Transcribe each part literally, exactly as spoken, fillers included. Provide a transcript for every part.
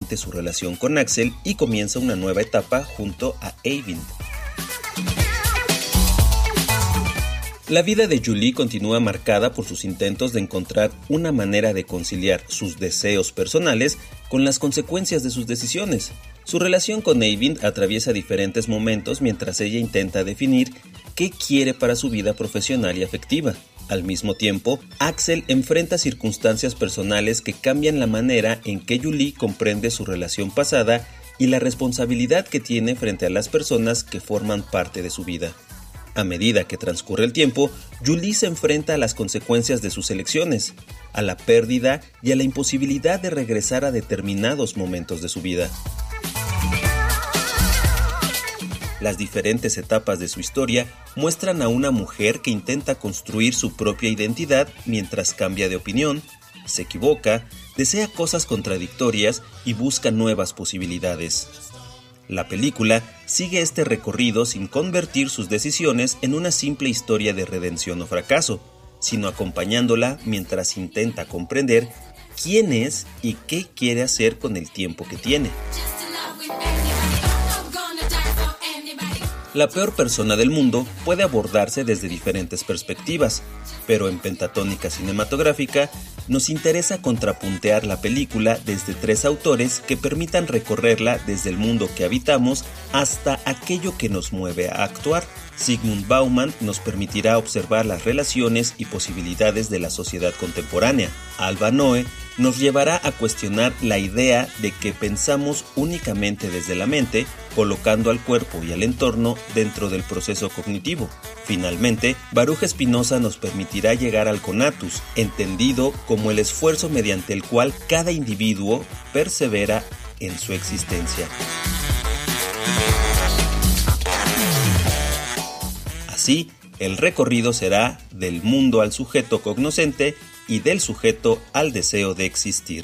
nuevamente su relación con Axel y comienza una nueva etapa junto a Eyvind. La vida de Julie continúa marcada por sus intentos de encontrar una manera de conciliar sus deseos personales con las consecuencias de sus decisiones. Su relación con Eyvind atraviesa diferentes momentos mientras ella intenta definir qué quiere para su vida profesional y afectiva. Al mismo tiempo, Axel enfrenta circunstancias personales que cambian la manera en que Julie comprende su relación pasada y la responsabilidad que tiene frente a las personas que forman parte de su vida. A medida que transcurre el tiempo, Julie se enfrenta a las consecuencias de sus elecciones, a la pérdida y a la imposibilidad de regresar a determinados momentos de su vida. Las diferentes etapas de su historia muestran a una mujer que intenta construir su propia identidad mientras cambia de opinión, se equivoca, desea cosas contradictorias y busca nuevas posibilidades. La película sigue este recorrido sin convertir sus decisiones en una simple historia de redención o fracaso, sino acompañándola mientras intenta comprender quién es y qué quiere hacer con el tiempo que tiene. La peor persona del mundo puede abordarse desde diferentes perspectivas, pero en Pentatónica Cinematográfica nos interesa contrapuntear la película desde tres autores que permitan recorrerla desde el mundo que habitamos hasta aquello que nos mueve a actuar. Zygmunt Bauman nos permitirá observar las relaciones y posibilidades de la sociedad contemporánea. Alba Noe nos llevará a cuestionar la idea de que pensamos únicamente desde la mente, colocando al cuerpo y al entorno dentro del proceso cognitivo. Finalmente, Baruch Spinoza nos permitirá llegar al conatus, entendido como el esfuerzo mediante el cual cada individuo persevera en su existencia. Así, el recorrido será del mundo al sujeto cognoscente y del sujeto al deseo de existir.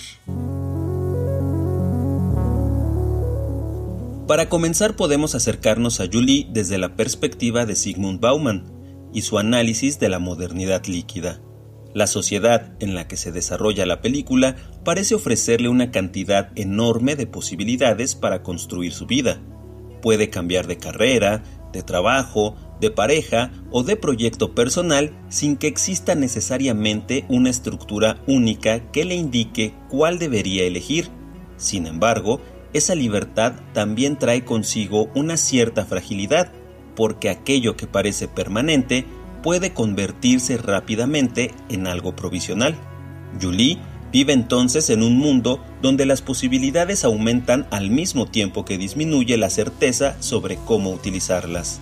Para comenzar, podemos acercarnos a Julie desde la perspectiva de Zygmunt Bauman y su análisis de la modernidad líquida. La sociedad en la que se desarrolla la película parece ofrecerle una cantidad enorme de posibilidades para construir su vida. Puede cambiar de carrera, de trabajo, de pareja o de proyecto personal sin que exista necesariamente una estructura única que le indique cuál debería elegir. Sin embargo, esa libertad también trae consigo una cierta fragilidad, porque aquello que parece permanente puede convertirse rápidamente en algo provisional. Julie vive entonces en un mundo donde las posibilidades aumentan al mismo tiempo que disminuye la certeza sobre cómo utilizarlas.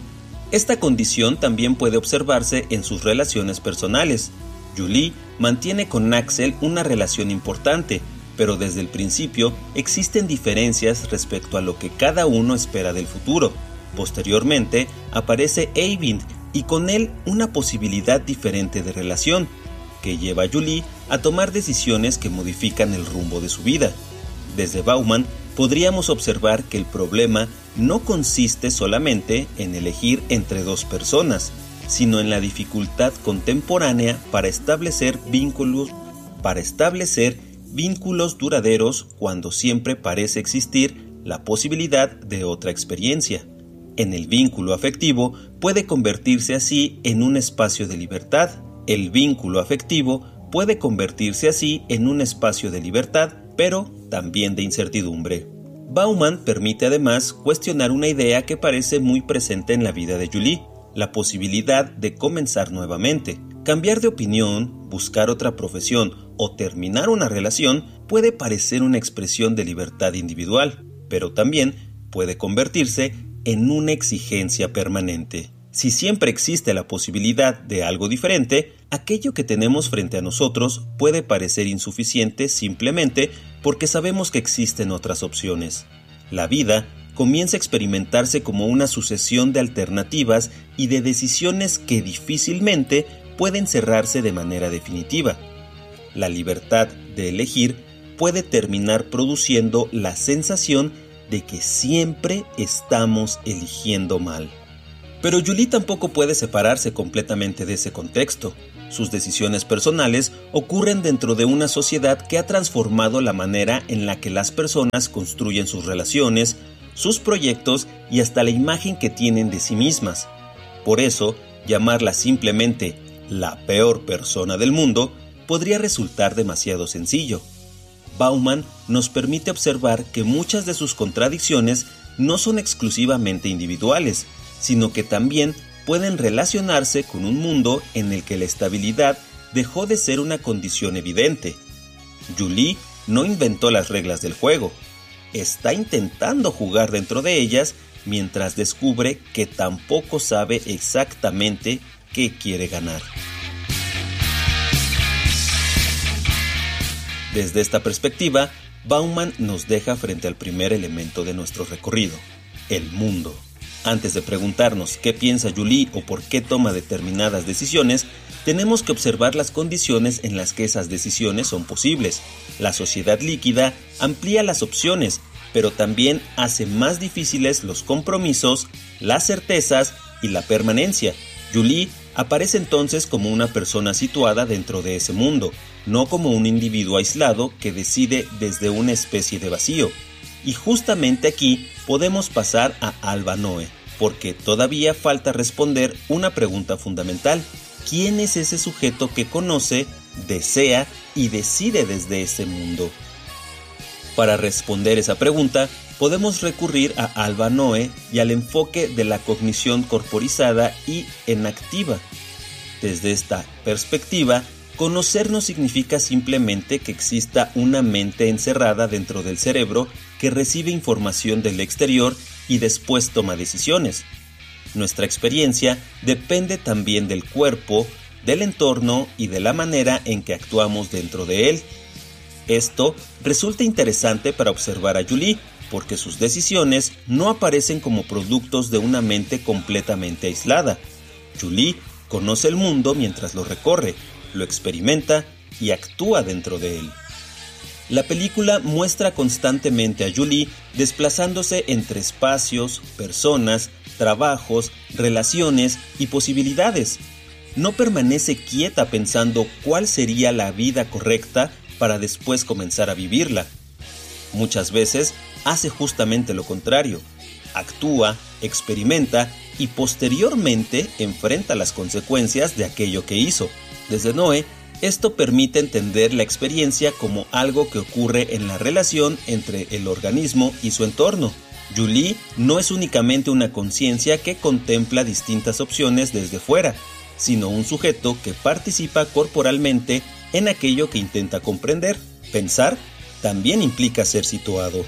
Esta condición también puede observarse en sus relaciones personales. Julie mantiene con Axel una relación importante, pero desde el principio existen diferencias respecto a lo que cada uno espera del futuro. Posteriormente aparece Eyvind y con él una posibilidad diferente de relación, que lleva a Julie a tomar decisiones que modifican el rumbo de su vida. Desde Bauman podríamos observar que el problema no consiste solamente en elegir entre dos personas, sino en la dificultad contemporánea para establecer vínculos, para establecer vínculos duraderos cuando siempre parece existir la posibilidad de otra experiencia. En el vínculo afectivo puede convertirse así en un espacio de libertad. El vínculo afectivo puede convertirse así en un espacio de libertad, pero también de incertidumbre. Bauman permite además cuestionar una idea que parece muy presente en la vida de Julie, la posibilidad de comenzar nuevamente. Cambiar de opinión, buscar otra profesión o terminar una relación puede parecer una expresión de libertad individual, pero también puede convertirse en una exigencia permanente. Si siempre existe la posibilidad de algo diferente, aquello que tenemos frente a nosotros puede parecer insuficiente simplemente porque sabemos que existen otras opciones. La vida comienza a experimentarse como una sucesión de alternativas y de decisiones que difícilmente pueden cerrarse de manera definitiva. La libertad de elegir puede terminar produciendo la sensación de que siempre estamos eligiendo mal. Pero Julie tampoco puede separarse completamente de ese contexto. Sus decisiones personales ocurren dentro de una sociedad que ha transformado la manera en la que las personas construyen sus relaciones, sus proyectos y hasta la imagen que tienen de sí mismas. Por eso, llamarla simplemente la peor persona del mundo podría resultar demasiado sencillo. Bauman nos permite observar que muchas de sus contradicciones no son exclusivamente individuales, sino que también pueden relacionarse con un mundo en el que la estabilidad dejó de ser una condición evidente. Julie no inventó las reglas del juego, está intentando jugar dentro de ellas mientras descubre que tampoco sabe exactamente qué quiere ganar. Desde esta perspectiva, Bauman nos deja frente al primer elemento de nuestro recorrido, el mundo. Antes de preguntarnos qué piensa Julie o por qué toma determinadas decisiones, tenemos que observar las condiciones en las que esas decisiones son posibles. La sociedad líquida amplía las opciones, pero también hace más difíciles los compromisos, las certezas y la permanencia. Julie aparece entonces como una persona situada dentro de ese mundo, no como un individuo aislado que decide desde una especie de vacío. Y justamente aquí podemos pasar a Alba Noe, porque todavía falta responder una pregunta fundamental. ¿Quién es ese sujeto que conoce, desea y decide desde ese mundo? Para responder esa pregunta, podemos recurrir a Alba Noe y al enfoque de la cognición corporizada y enactiva. Desde esta perspectiva, conocer no significa simplemente que exista una mente encerrada dentro del cerebro que recibe información del exterior y después toma decisiones. Nuestra experiencia depende también del cuerpo, del entorno y de la manera en que actuamos dentro de él. Esto resulta interesante para observar a Julie, porque sus decisiones no aparecen como productos de una mente completamente aislada. Julie conoce el mundo mientras lo recorre, lo experimenta y actúa dentro de él. La película muestra constantemente a Julie desplazándose entre espacios, personas, trabajos, relaciones y posibilidades. No permanece quieta pensando cuál sería la vida correcta para después comenzar a vivirla. Muchas veces hace justamente lo contrario. Actúa, experimenta y posteriormente enfrenta las consecuencias de aquello que hizo. Desde Noe, esto permite entender la experiencia como algo que ocurre en la relación entre el organismo y su entorno. Julie no es únicamente una conciencia que contempla distintas opciones desde fuera, sino un sujeto que participa corporalmente en aquello que intenta comprender. Pensar también implica ser situado.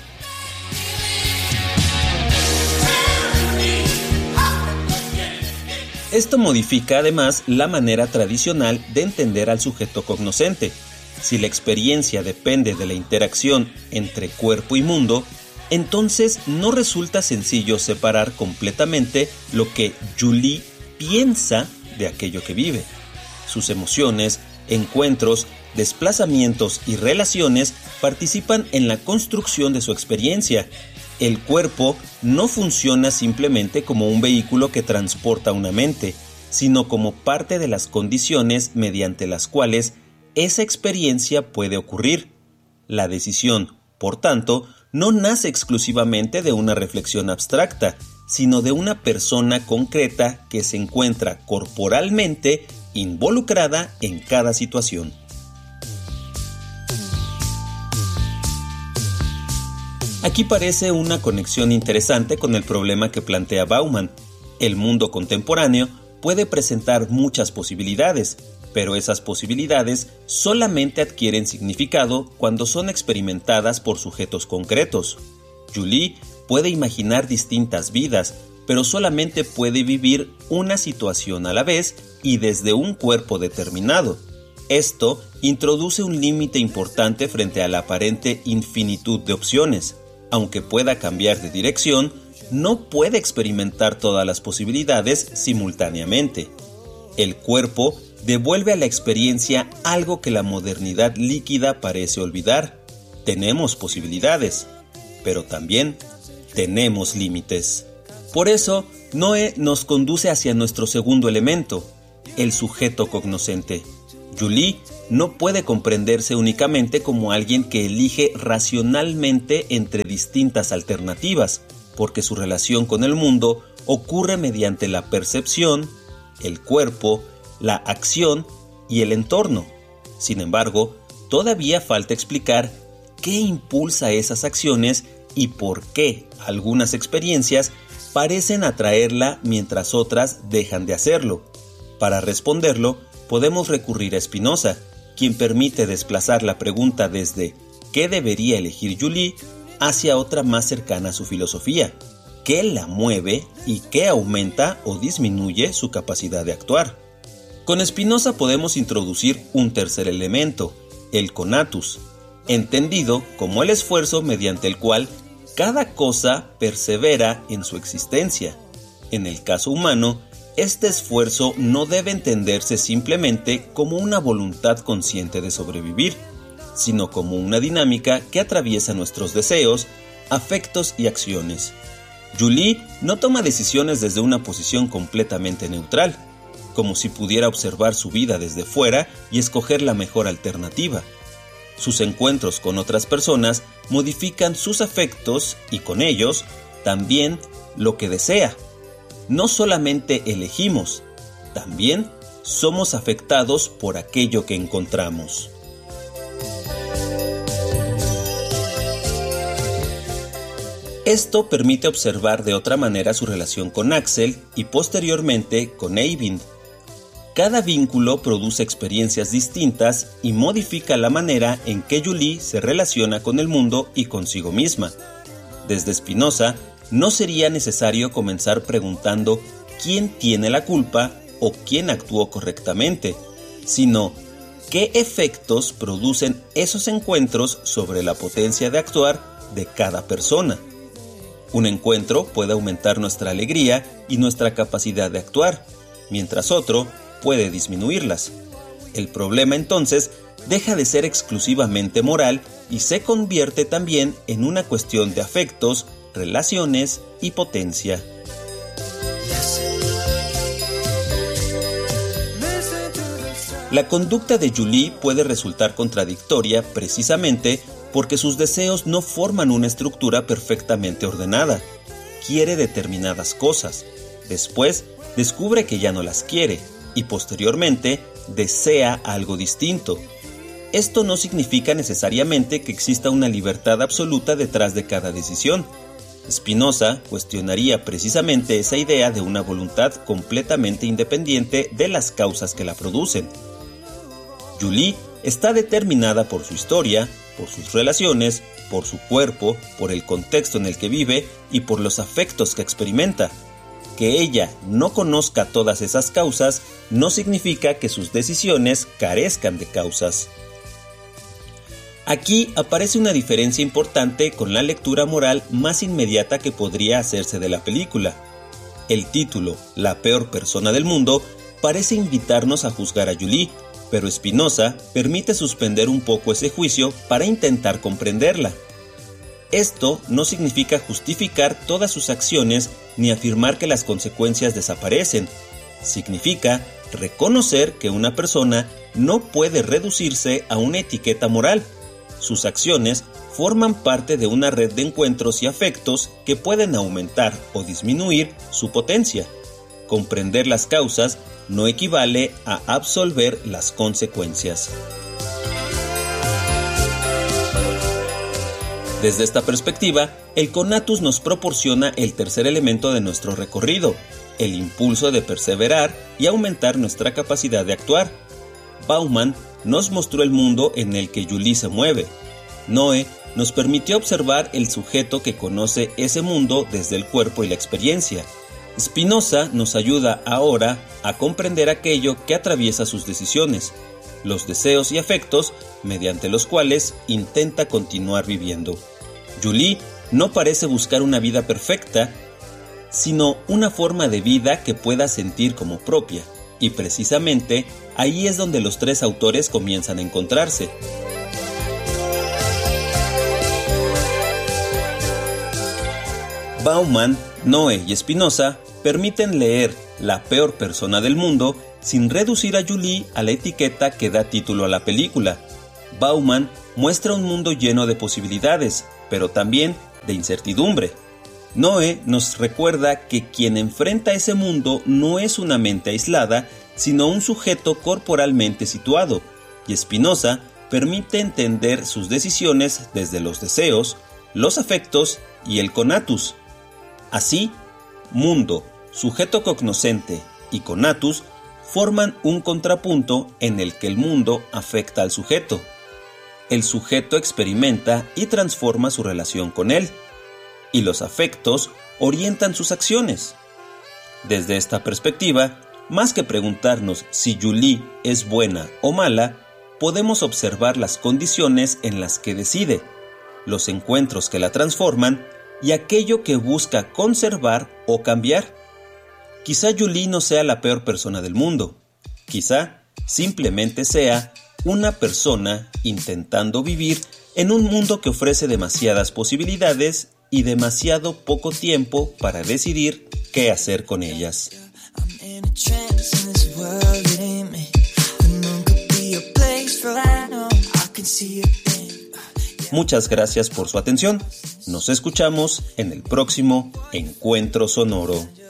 Esto modifica además la manera tradicional de entender al sujeto cognoscente. Si la experiencia depende de la interacción entre cuerpo y mundo, entonces no resulta sencillo separar completamente lo que Julie piensa de aquello que vive. Sus emociones, encuentros, desplazamientos y relaciones participan en la construcción de su experiencia. El cuerpo no funciona simplemente como un vehículo que transporta una mente, sino como parte de las condiciones mediante las cuales esa experiencia puede ocurrir. La decisión, por tanto, no nace exclusivamente de una reflexión abstracta, sino de una persona concreta que se encuentra corporalmente involucrada en cada situación. Aquí parece una conexión interesante con el problema que plantea Bauman. El mundo contemporáneo puede presentar muchas posibilidades, pero esas posibilidades solamente adquieren significado cuando son experimentadas por sujetos concretos. Julie puede imaginar distintas vidas, pero solamente puede vivir una situación a la vez y desde un cuerpo determinado. Esto introduce un límite importante frente a la aparente infinitud de opciones. Aunque pueda cambiar de dirección, no puede experimentar todas las posibilidades simultáneamente. El cuerpo devuelve a la experiencia algo que la modernidad líquida parece olvidar. Tenemos posibilidades, pero también tenemos límites. Por eso, Noe nos conduce hacia nuestro segundo elemento, el sujeto cognoscente. Julie no puede comprenderse únicamente como alguien que elige racionalmente entre distintas alternativas, porque su relación con el mundo ocurre mediante la percepción, el cuerpo, la acción y el entorno. Sin embargo, todavía falta explicar qué impulsa esas acciones y por qué algunas experiencias parecen atraerla mientras otras dejan de hacerlo. Para responderlo, podemos recurrir a Spinoza, quien permite desplazar la pregunta desde ¿qué debería elegir Julie? Hacia otra más cercana a su filosofía: ¿qué la mueve y qué aumenta o disminuye su capacidad de actuar? Con Spinoza podemos introducir un tercer elemento, el conatus, entendido como el esfuerzo mediante el cual cada cosa persevera en su existencia. En el caso humano, este esfuerzo no debe entenderse simplemente como una voluntad consciente de sobrevivir, sino como una dinámica que atraviesa nuestros deseos, afectos y acciones. Julie no toma decisiones desde una posición completamente neutral, como si pudiera observar su vida desde fuera y escoger la mejor alternativa. Sus encuentros con otras personas modifican sus afectos y con ellos también lo que desea. No solamente elegimos, también somos afectados por aquello que encontramos. Esto permite observar de otra manera su relación con Axel y posteriormente con Eyvind. Cada vínculo produce experiencias distintas y modifica la manera en que Julie se relaciona con el mundo y consigo misma. Desde Spinoza, no sería necesario comenzar preguntando quién tiene la culpa o quién actuó correctamente, sino qué efectos producen esos encuentros sobre la potencia de actuar de cada persona. Un encuentro puede aumentar nuestra alegría y nuestra capacidad de actuar, mientras otro puede disminuirlas. El problema entonces deja de ser exclusivamente moral y se convierte también en una cuestión de afectos, relaciones y potencia. La conducta de Julie puede resultar contradictoria precisamente porque sus deseos no forman una estructura perfectamente ordenada. Quiere determinadas cosas, después descubre que ya no las quiere y posteriormente desea algo distinto. Esto no significa necesariamente que exista una libertad absoluta detrás de cada decisión. Spinoza cuestionaría precisamente esa idea de una voluntad completamente independiente de las causas que la producen. Julie está determinada por su historia, por sus relaciones, por su cuerpo, por el contexto en el que vive y por los afectos que experimenta. Que ella no conozca todas esas causas no significa que sus decisiones carezcan de causas. Aquí aparece una diferencia importante con la lectura moral más inmediata que podría hacerse de la película. El título, La peor persona del mundo, parece invitarnos a juzgar a Julie, pero Spinoza permite suspender un poco ese juicio para intentar comprenderla. Esto no significa justificar todas sus acciones ni afirmar que las consecuencias desaparecen. Significa reconocer que una persona no puede reducirse a una etiqueta moral. Sus acciones forman parte de una red de encuentros y afectos que pueden aumentar o disminuir su potencia. Comprender las causas no equivale a absolver las consecuencias. Desde esta perspectiva, el conatus nos proporciona el tercer elemento de nuestro recorrido, el impulso de perseverar y aumentar nuestra capacidad de actuar. Bauman nos mostró el mundo en el que Julie se mueve. Noé nos permitió observar el sujeto que conoce ese mundo desde el cuerpo y la experiencia. Spinoza nos ayuda ahora a comprender aquello que atraviesa sus decisiones, los deseos y afectos mediante los cuales intenta continuar viviendo. Julie no parece buscar una vida perfecta, sino una forma de vida que pueda sentir como propia, y precisamente ahí es donde los tres autores comienzan a encontrarse. Bauman, Noé y Spinoza permiten leer La peor persona del mundo sin reducir a Julie a la etiqueta que da título a la película. Bauman muestra un mundo lleno de posibilidades, pero también de incertidumbre. Noé nos recuerda que quien enfrenta ese mundo no es una mente aislada, sino un sujeto corporalmente situado, y Spinoza permite entender sus decisiones desde los deseos, los afectos y el conatus. Así, mundo, sujeto cognoscente y conatus forman un contrapunto en el que el mundo afecta al sujeto. El sujeto experimenta y transforma su relación con él, y los afectos orientan sus acciones. Desde esta perspectiva, más que preguntarnos si Julie es buena o mala, podemos observar las condiciones en las que decide, los encuentros que la transforman y aquello que busca conservar o cambiar. Quizá Julie no sea la peor persona del mundo, quizá simplemente sea una persona intentando vivir en un mundo que ofrece demasiadas posibilidades y demasiado poco tiempo para decidir qué hacer con ellas. Muchas gracias por su atención. Nos escuchamos en el próximo Encuentro Sonoro.